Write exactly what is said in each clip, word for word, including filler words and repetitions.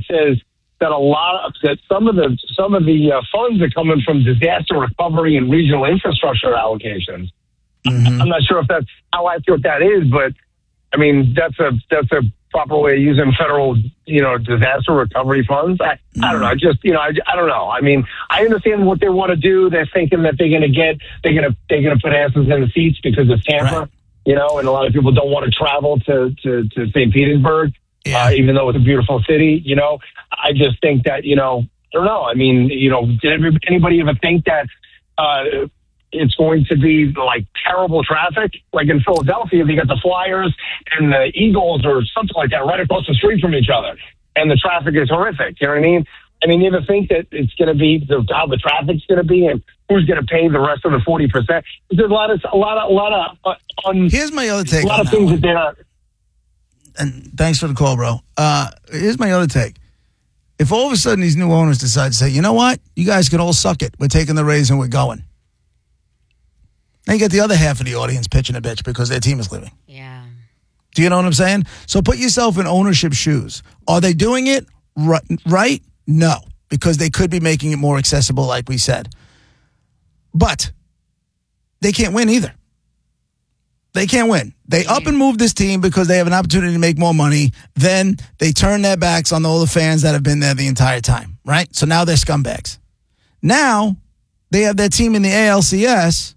says that a lot of that some of the some of the uh, funds are coming from disaster recovery and regional infrastructure allocations. Mm-hmm. I'm not sure if that's how accurate that is, but I mean that's a that's a proper way of using federal, you know, disaster recovery funds. I, mm-hmm. I don't know. I just, you know, I, I don't know. I mean, I understand what they want to do. They're thinking that they're going to get, they're going to, they're going to put asses in the seats because of Tampa, right. you know, and a lot of people don't want to travel to, to, to Saint Petersburg, yeah. uh, even though it's a beautiful city, you know. I just think that, you know, I don't know. I mean, you know, did anybody ever think that, uh, it's going to be like terrible traffic, like in Philadelphia, they got the Flyers and the Eagles or something like that right across the street from each other, and the traffic is horrific. You know what I mean? I mean, you ever think that it's going to be the, how the traffic's going to be, and who's going to pay the rest of the forty percent? There's a lot of a lot of a lot of uh, on. Here's my other take. A lot of things one. that they're not. And thanks for the call, bro. Uh, here's my other take. If all of a sudden these new owners decide to say, you know what, you guys can all suck it. We're taking the Rays and we're going. Now you get the other half of the audience pitching a bitch because their team is leaving. Yeah. Do you know what I'm saying? So put yourself in ownership shoes. Are they doing it right? No, because they could be making it more accessible, like we said. But they can't win either. They can't win. They up and move this team because they have an opportunity to make more money. Then they turn their backs on all the fans that have been there the entire time, right? So now they're scumbags. Now they have their team in the A L C S,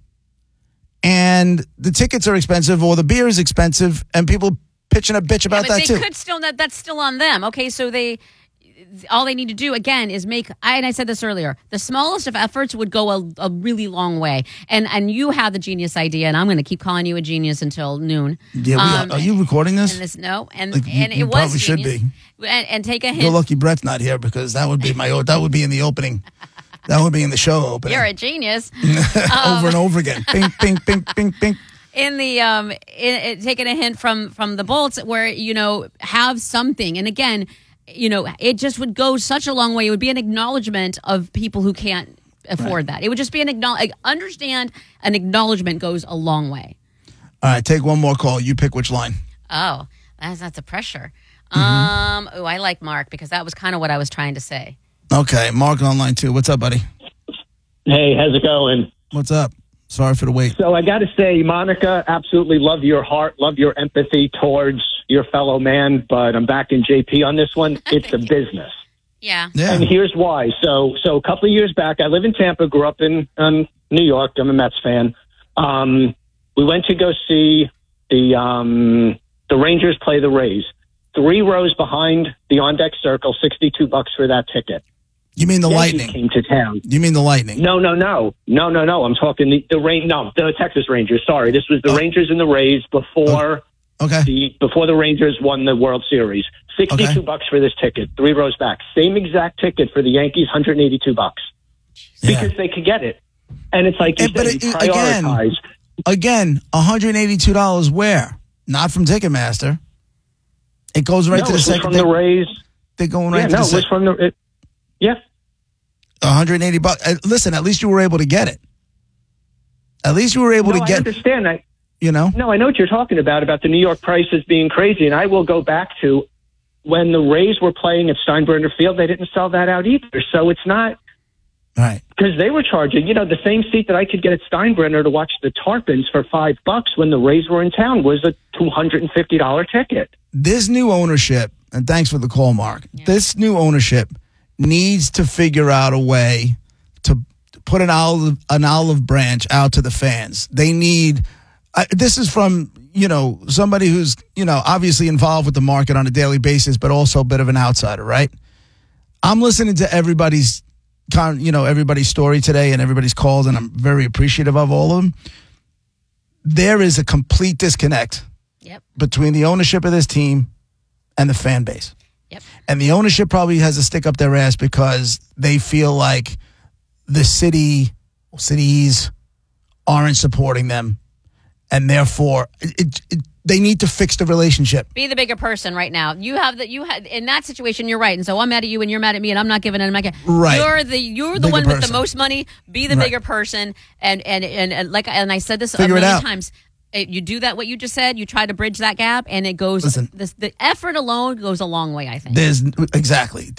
and the tickets are expensive or the beer is expensive, and people pitching a bitch about yeah, but that they too. Could still that, that's still on them. Okay, so they all they need to do again is make. I and I said this earlier. The smallest of efforts would go a, a really long way. And and you have the genius idea, and I'm going to keep calling you a genius until noon. Yeah, we um, are. Are you recording this? And this no, and like, and you, it you was probably genius. should be. And, and take a hint. You're lucky Brett's not here because that would be my that would be in the opening. That would be in the show opening. You're a genius. over um, and over again. Ping, ping, ping, ping, ping. In the um, in, in, taking a hint from from the Bolts, where you know have something, and again, you know, it just would go such a long way. It would be an acknowledgement of people who can't afford right. that. It would just be an acknowledge. Understand, an acknowledgement goes a long way. All right, take one more call. You pick which line. Oh, that's that's a pressure. Mm-hmm. Um, oh, I like Mark because that was kind of what I was trying to say. Okay, Mark on line two. What's up, buddy? Hey, how's it going? What's up? Sorry for the wait. So I got to say, Monica, absolutely love your heart, love your empathy towards your fellow man, but I'm backing J P on this one. It's a business. Yeah. yeah. And here's why. So so a couple of years back, I live in Tampa, grew up in um, New York. I'm a Mets fan. Um, we went to go see the um, the Rangers play the Rays. Three rows behind the on-deck circle, sixty-two bucks for that ticket. You mean the Yankees Lightning? Came to town. You mean the Lightning? No, no, no, no, no, no. I'm talking the the rain. No, the Texas Rangers. Sorry, this was the oh. Rangers and the Rays before oh. okay. the before the Rangers won the World Series. Sixty-two okay. bucks for this ticket, three rows back. Same exact ticket for the Yankees, one hundred eighty-two bucks yeah. because they could get it. And it's like you and, but said, it, you prioritize. Again, again, one hundred eighty-two dollars where? Not from Ticketmaster. It goes right no, to the it second. From the Rays. They're going right yeah, to no, the second. No, it was from the. It, yeah. one hundred eighty bucks. Listen, at least you were able to get it. At least you were able no, to get. I understand. I, you know. No, I know what you're talking about about the New York prices being crazy, and I will go back to when the Rays were playing at Steinbrenner Field. They didn't sell that out either, so it's not. Right. Because they were charging, you know, the same seat that I could get at Steinbrenner to watch the Tarpons for five bucks when the Rays were in town was a two hundred and fifty dollar ticket. This new ownership, and thanks for the call, Mark. Yeah. This new ownership needs to figure out a way to put an olive an olive branch out to the fans. They need. Uh, this is from you know somebody who's you know obviously involved with the market on a daily basis, but also a bit of an outsider, right? I'm listening to everybody's. You know, everybody's story today and everybody's calls, and I'm very appreciative of all of them. There is a complete disconnect yep. between the ownership of this team and the fan base. Yep. And the ownership probably has a stick up their ass because they feel like the city, cities aren't supporting them, and therefore it, it, they need to fix the relationship. Be the bigger person right now. You have that. You have in that situation. You're right, and so I'm mad at you, and you're mad at me, and I'm not giving it. I'm not giving. Right. You're the you're the bigger one person. with the most money. Be the right. bigger person, and and and, and like and I said this Figure a million it out. times. It, you do that. What you just said. You try to bridge that gap, and it goes. Listen, this, the effort alone goes a long way. I think. There's exactly.